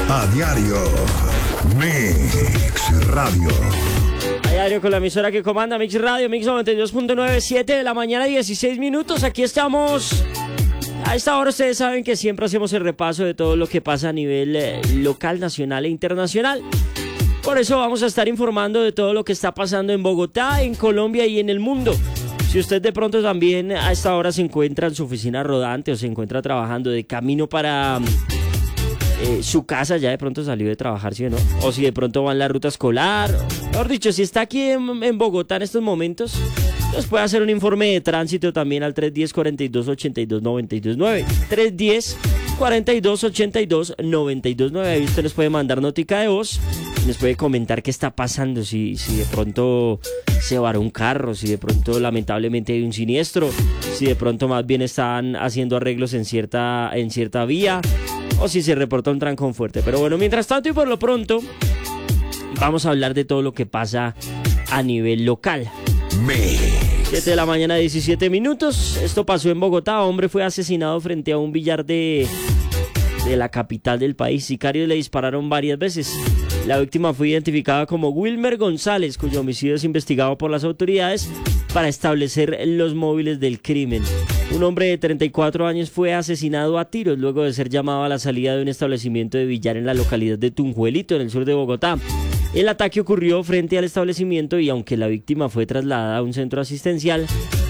A diario. Mix Radio. A diario con la emisora que comanda Mix Radio, Mix 92.9, 7 de la mañana, 16 minutos. Aquí estamos. A esta hora ustedes saben que siempre hacemos el repaso de todo lo que pasa a nivel local, nacional e internacional. Por eso vamos a estar informando de todo lo que está pasando en Bogotá, en Colombia y en el mundo. Si usted de pronto también a esta hora se encuentra en su oficina rodante o se encuentra trabajando de camino para su casa, ya de pronto salió de trabajar, ¿sí o no? O si de pronto va en la ruta escolar, mejor dicho, si está aquí en Bogotá en estos momentos, nos puede hacer un informe de tránsito también al 310-4282-929. 310-4282-929. Ahí usted nos puede mandar notica de voz, nos puede comentar qué está pasando, si de pronto se varó un carro, si de pronto lamentablemente hay un siniestro, si de pronto más bien están haciendo arreglos en cierta vía, o si se reporta un trancón fuerte. Pero bueno, mientras tanto y por lo pronto, vamos a hablar de todo lo que pasa a nivel local. 7 de la mañana, 17 minutos. Esto pasó en Bogotá. Hombre fue asesinado frente a un billar de la capital del país. Sicarios le dispararon varias veces. La víctima fue identificada como Wilmer González, cuyo homicidio es investigado por las autoridades para establecer los móviles del crimen. Un hombre de 34 años fue asesinado a tiros luego de ser llamado a la salida de un establecimiento de billar en la localidad de Tunjuelito, en el sur de Bogotá. El ataque ocurrió frente al establecimiento y aunque la víctima fue trasladada a un centro asistencial,